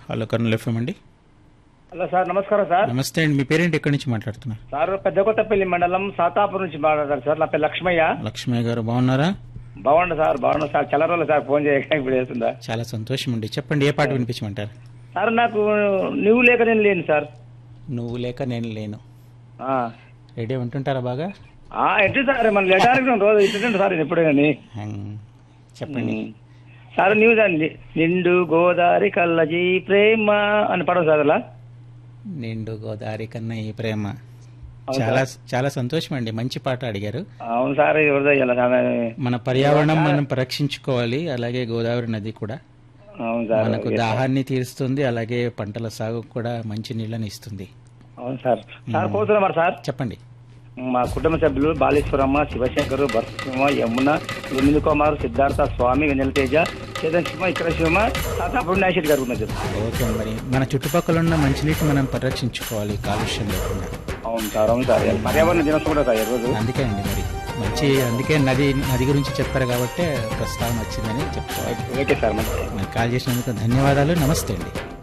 Hello Kurnool FM అండి. Hello sir, నమస్కారం sir. నమస్తే అండి. మీ పేరేంటి, ఎక్కడి నుంచి మాట్లాడుతున్నారు? సార్ పెద్దకొత్తపల్లి మండలం సాతాపూర్ నుంచి మాట్లాడతారు సార్. నా పేరు లక్ష్మయ్య. లక్ష్మయ్య గారు బాగున్నారా? బాగుండు సార్, బాగుండు సార్. చాలా రోజులు సార్ ఫోన్ చేయక ఇప్పుడు చేస్తుందా. చాలా సంతోషం అండి. చెప్పండి, ఏ పాట వినిపించమంటారు? సార్ నాకు నువ్వు లేక నేను లేను సార్. నువ్వు లేక నేను లేను. ఆ. రేడియో వింటుంటారా బాగా? ఎట్టి సార్ మన లేటానికి రోజు ఇస్తుంటాను సార్ ఎప్పుడే కానీ. చెప్పండి సార్ న్యూస్ అండి. నిండు గోదావరి కల్లజీ ప్రేమ అని పడవు సార్ అలా. నిండు గోదావరి కన్నా ఈ ప్రేమ. చాలా చాలా సంతోషం అండి, మంచి పాట అడిగారు. అవును సార్, మన పర్యావరణం మనం పరిరక్షించుకోవాలి. అలాగే గోదావరి నది కూడా అవును సార్ మనకు దాహాన్ని తీరుస్తుంది, అలాగే పంటల సాగు కూడా మంచి నీళ్ళని ఇస్తుంది. అవును సార్. సార్ పోతున్నా మరి సార్. చెప్పండి. మా కుటుంబ సభ్యులు బాలేశ్వరమ్మ, శివశంకర్, భరతసింహ, యమున, వినిల్ కుమార్, సిద్ధార్థ, స్వామి, వెన్నెల తేజ, చేతన్ శివ, ఇక్కడ శివ, సాతాపూర్ నాయశెట్టి గారు ఉన్నారు. ఓకే, మరి మన చుట్టుపక్కల ఉన్న మంచినీటి మనం పరిరక్షించుకోవాలి కాలుష్యం లేకుండా. అవును సార్, అవును సార్. పర్యావరణ దినోత్సవం కూడా సార్ ఈరోజు. అందుకే అండి మరి అందుకే నది గురించి చెప్పారు కాబట్టి ప్రస్తావన వచ్చిందని చెప్తాను. ఓకే సార్, మంచి కాల్ చేసినందుకు ధన్యవాదాలు. నమస్తే అండి.